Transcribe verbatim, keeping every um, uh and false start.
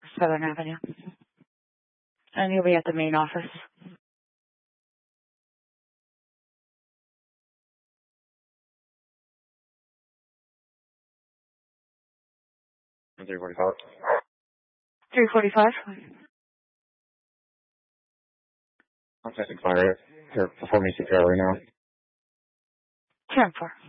Southern Avenue. And you'll be at the main office. three forty-five. three forty-five? I'm testing fire here. Performing C P R right now. ten four.